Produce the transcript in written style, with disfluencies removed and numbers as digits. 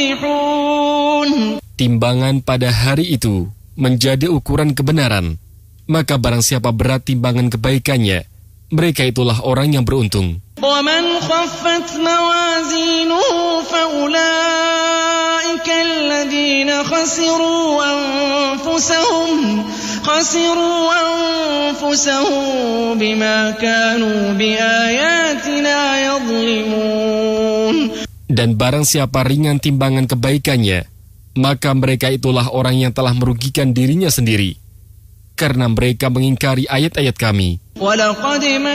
مفلحون. Timbangan pada hari itu menjadi ukuran kebenaran. Maka barang siapa berat timbangan kebaikannya, mereka itulah orang yang beruntung. ومن خفت موازينه فأولئك الذين خسروا أنفسهم بما كانوا بآياتنا يظلمون. Dan barang siapa ringan timbangan kebaikannya, maka mereka itulah orang yang telah merugikan dirinya sendiri, karena mereka mengingkari ayat-ayat kami.